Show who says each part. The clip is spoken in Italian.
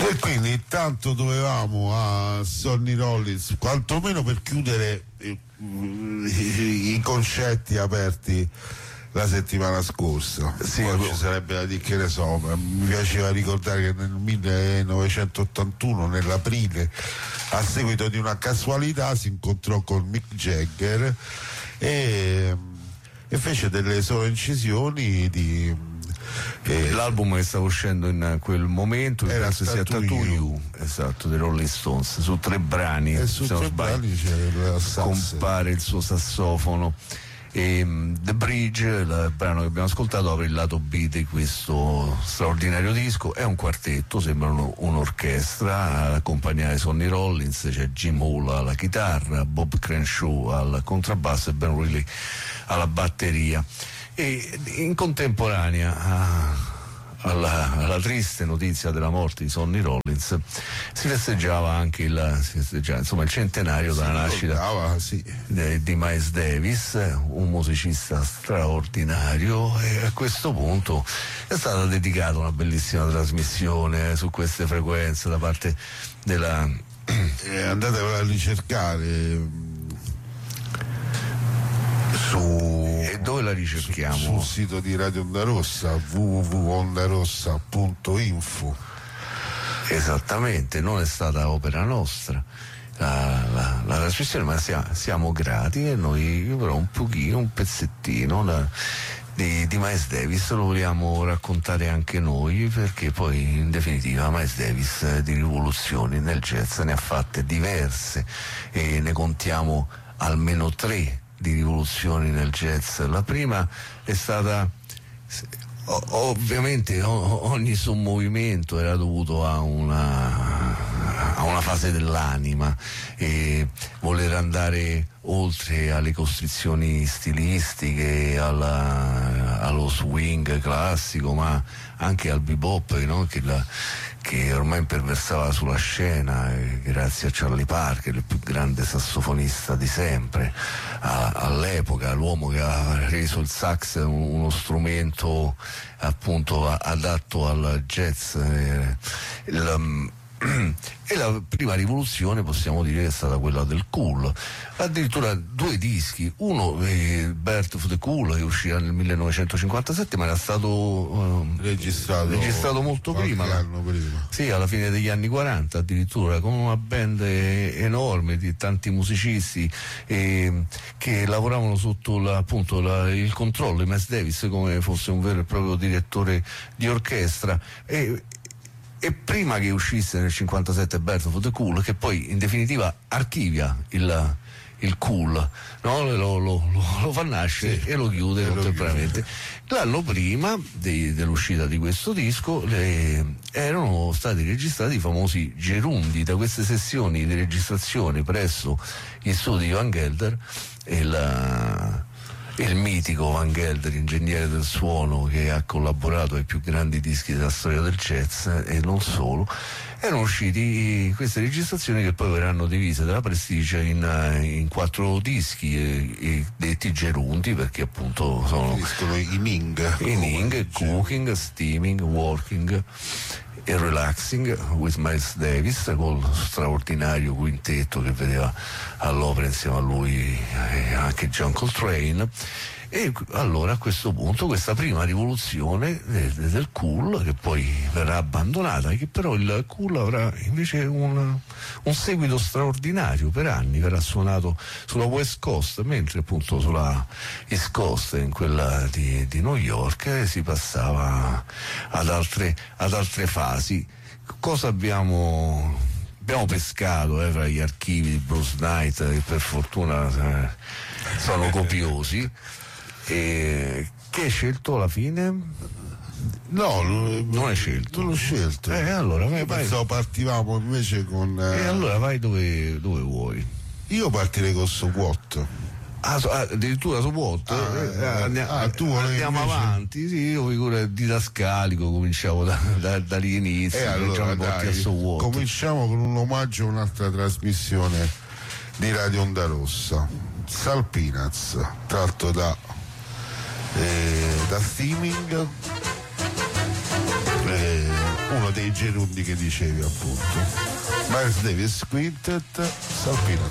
Speaker 1: E quindi intanto dovevamo a Sonny Rollins, quantomeno per chiudere i concetti aperti la settimana scorsa.
Speaker 2: Sì,
Speaker 1: poi ci sarebbe da dire, che ne so, mi piaceva ricordare che nel 1981, nell'aprile, a seguito di una casualità, si incontrò con Mick Jagger e fece delle sole incisioni di
Speaker 2: l'album che stava uscendo in quel momento
Speaker 1: era
Speaker 2: penso sia Tattoo You, esatto, dei Rolling Stones, su 3 brani,
Speaker 1: e su
Speaker 2: se non
Speaker 1: 3
Speaker 2: sbaglio,
Speaker 1: brani c'era
Speaker 2: compare il suo sassofono. E The Bridge, il brano che abbiamo ascoltato, apre il lato B di questo straordinario disco. È un quartetto, sembra un'orchestra, ad accompagnare Sonny Rollins c'è Jim Hall alla chitarra, Bob Crenshaw al contrabbasso e Ben Reilly alla batteria. E in contemporanea alla triste notizia della morte di Sonny Rollins si festeggiava anche il centenario della nascita di Miles Davis, un musicista straordinario, e a questo punto è stata dedicata una bellissima trasmissione su queste frequenze da parte della
Speaker 1: andatevela a ricercare
Speaker 2: e dove la ricerchiamo?
Speaker 1: Sul sito di Radio Onda Rossa, www.ondarossa.info.
Speaker 2: Esattamente, non è stata opera nostra la trasmissione, ma siamo grati, e noi però un pezzettino di Miles Davis lo vogliamo raccontare anche noi, perché poi in definitiva Miles Davis di rivoluzioni nel jazz ne ha fatte diverse e ne contiamo almeno 3 di rivoluzioni nel jazz. La prima è stata, ovviamente ogni suo movimento era dovuto a una fase dell'anima, e voler andare oltre alle costrizioni stilistiche, allo swing classico, ma anche al bebop, no? che ormai imperversava sulla scena, grazie a Charlie Parker, il più grande sassofonista di sempre all'epoca, l'uomo che ha reso il sax uno strumento appunto adatto al jazz. E la prima rivoluzione possiamo dire che è stata quella del cool, addirittura 2 dischi, uno Birth of the Cool, che uscì nel 1957, ma era stato registrato molto prima, sì, alla fine degli anni 40 addirittura, con una band enorme di tanti musicisti che lavoravano sotto il controllo di Miles Davis come fosse un vero e proprio direttore di orchestra. E prima che uscisse nel 57 Birth of the Cool, che poi in definitiva archivia il cool, no? lo fa nascere, sì, e lo chiude contemporaneamente. L'anno prima dell'uscita di questo disco erano stati registrati i famosi gerundi da queste sessioni di registrazione presso gli studi di Van Gelder, il mitico Van Gelder, ingegnere del suono che ha collaborato ai più grandi dischi della storia del jazz e non solo. Erano usciti queste registrazioni che poi verranno divise dalla Prestige in 4 dischi detti gerundi, perché appunto sono in Cooking, Steaming, Working e Relaxing with Miles Davis, col straordinario quintetto che vedeva all'opera insieme a lui anche John Coltrane. E allora a questo punto questa prima rivoluzione del cool, che poi verrà abbandonata, che però il cool avrà invece un seguito straordinario. Per anni verrà suonato sulla West Coast, mentre appunto sulla East Coast, in quella di New York, si passava ad altre fasi. Cosa abbiamo pescato fra gli archivi di Bruce Knight, che per fortuna sono copiosi? Che hai scelto alla fine?
Speaker 1: No,
Speaker 2: non hai scelto.
Speaker 1: Non l'ho scelto.
Speaker 2: Allora vai.
Speaker 1: Pensavo partivamo invece con.
Speaker 2: Allora vai dove vuoi.
Speaker 1: Io partirei con SoWhat.
Speaker 2: Addirittura SoWhat? Andiamo avanti, sì, io figura didascalico, cominciamo dagli inizi,
Speaker 1: allora dai, cominciamo con un omaggio a un'altra trasmissione di Radio Onda Rossa, Sal Peanuts, tratto da Steaming, uno dei i gerundi che dicevi appunto. Miles Davis Quintet, Salpino.